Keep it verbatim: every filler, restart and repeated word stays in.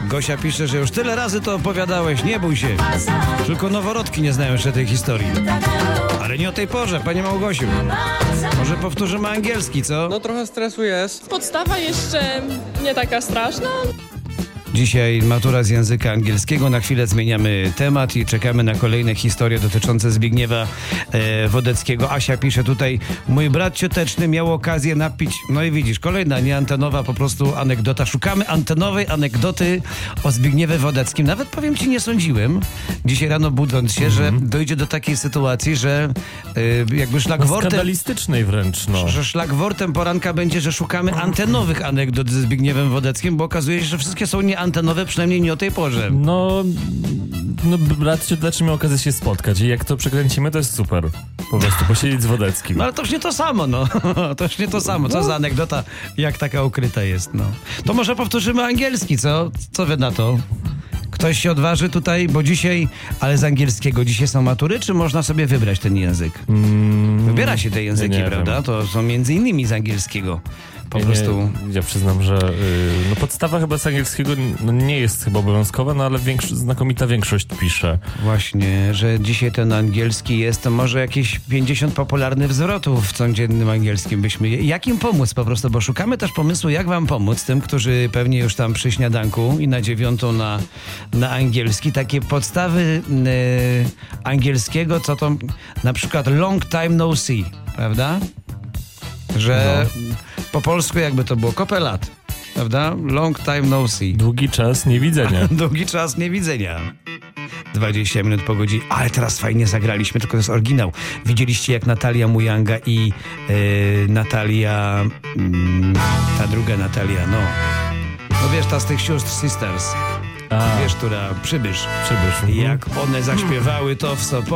Gosia pisze, że już tyle razy to opowiadałeś, nie bój się. Tylko noworodki nie znają jeszcze tej historii. Ale nie o tej porze, panie Małgosiu. Może powtórzymy angielski, co? No trochę stresu jest. Podstawa jeszcze nie taka straszna. Dzisiaj matura z języka angielskiego. Na chwilę zmieniamy temat i czekamy na kolejne historie dotyczące Zbigniewa e, Wodeckiego. Asia pisze tutaj, mój brat cioteczny miał okazję napić, no i widzisz, kolejna nieantenowa po prostu anegdota. Szukamy antenowej anegdoty o Zbigniewie Wodeckim. Nawet powiem ci, nie sądziłem, dzisiaj rano budząc się, mm-hmm. że dojdzie do takiej sytuacji, że e, jakby szlagwortem... Skandalistycznej wręcz, no. Że szlagwortem poranka będzie, że szukamy antenowych anegdot ze Zbigniewem Wodeckim, bo okazuje się, że wszystkie są nie antenowe, przynajmniej nie o tej porze. No, no brat cioteczny miał okazję się spotkać i jak to przekręcimy, to jest super. Po prostu posiedzieć z Wodeckim. No ale to już nie to samo, no. To już nie to samo. Co za anegdota, jak taka ukryta jest, no. To może powtórzymy angielski, co? Co wy na to? Ktoś się odważy tutaj, bo dzisiaj, ale z angielskiego dzisiaj są matury, czy można sobie wybrać ten język? Mm, Wybiera się te języki, nie prawda? wiem. To są między innymi z angielskiego. Po ja prostu... Nie, ja przyznam, że yy, no podstawa chyba z angielskiego no nie jest chyba obowiązkowa, no ale większo- znakomita większość pisze. Właśnie, że dzisiaj ten angielski jest, to może jakieś pięćdziesiąt popularnych zwrotów w codziennym angielskim byśmy... Jak im pomóc po prostu, bo szukamy też pomysłu, jak wam pomóc, tym, którzy pewnie już tam przy śniadanku i na dziewiątą na, na angielski, takie podstawy yy, angielskiego, co to na przykład long time no see, prawda? Że no. Po polsku jakby to było kopę lat, prawda? Long time no see. Długi czas niewidzenia. Długi czas niewidzenia. dwadzieścia minut po godzinie. Ale teraz fajnie zagraliśmy, tylko to jest oryginał. Widzieliście jak Natalia Mujanga i yy, Natalia... Yy, ta druga Natalia, no. No wiesz, ta z tych sióstr Sisters. A. Wiesz, która... Przybysz. Przybysz. Jak one zaśpiewały to w Sopocie.